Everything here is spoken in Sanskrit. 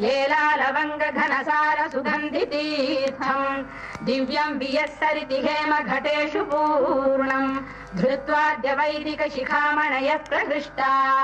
लेलालवङ्ग घनसार सुगन्धितीर्थम् दिव्यम् वियस्सरिति हेम घटेषु पूर्णम् धृत्वाद्य वैदिक शिखामणयः प्रहृष्टा